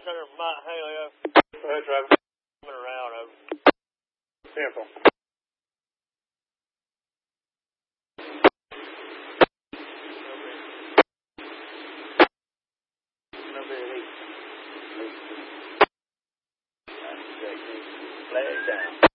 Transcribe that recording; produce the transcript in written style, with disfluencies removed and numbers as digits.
Center, Mike Haley. Go ahead, Travis. Coming around. Cancel. Flag down.